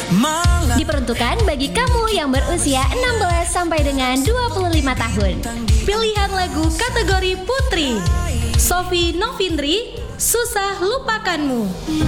Diperuntukkan bagi kamu yang berusia 16 sampai dengan 25 tahun. Pilihan lagu kategori Putri, Sophie Novindri, Susah Lupakanmu.